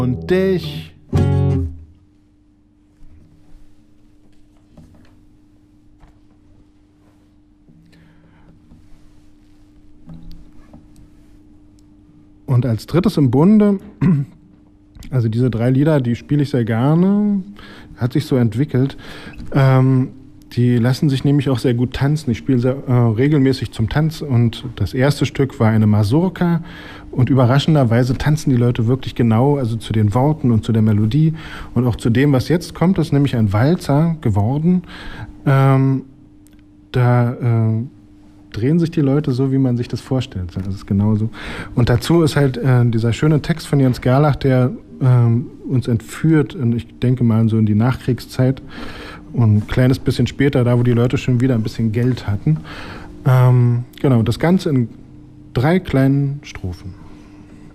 und dich. Und als drittes im Bunde, also diese 3 Lieder, die spiele ich sehr gerne, hat sich so entwickelt. Die lassen sich nämlich auch sehr gut tanzen. Ich spiele sehr regelmäßig zum Tanz und das erste Stück war eine Mazurka und überraschenderweise tanzen die Leute wirklich genau, also zu den Worten und zu der Melodie und auch zu dem, was jetzt kommt, ist nämlich ein Walzer geworden. Drehen sich die Leute so, wie man sich das vorstellt. Das ist genauso. Und dazu ist halt dieser schöne Text von Jens Gerlach, der uns entführt, und ich denke mal so in die Nachkriegszeit und ein kleines bisschen später, da wo die Leute schon wieder ein bisschen Geld hatten. Genau, das Ganze in 3 kleinen Strophen.